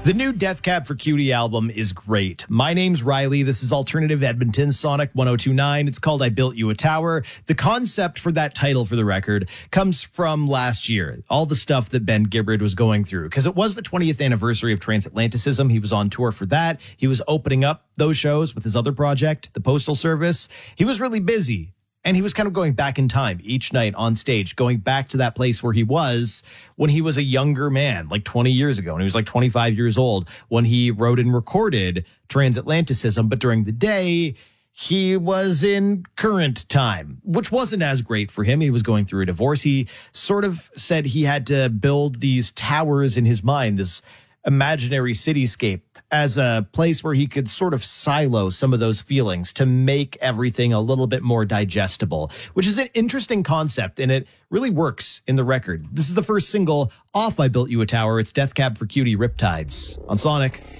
The new Death Cab for Cutie album is great. My name's Riley. This is Alternative Edmonton Sonic 1029. It's called I Built You a Tower. The concept for that title, for the record, comes from last year. All the stuff that Ben Gibbard was going through. Because it was the 20th anniversary of Transatlanticism. He was on tour for that. He was opening up those shows with his other project, the Postal Service. He was really busy. And he was kind of going back in time each night on stage, going back to that place where he was when he was a younger man, like 20 years ago. And he was like 25 years old when he wrote and recorded Transatlanticism. But during the day, he was in current time, which wasn't as great for him. He was going through a divorce. He sort of said he had to build these towers in his mind, this imaginary cityscape, as a place where he could sort of silo some of those feelings to make everything a little bit more digestible, which is an interesting concept, and it really works in the record. This is the first single off I Built You a Tower. It's Death Cab for Cutie, Riptides on Sonic.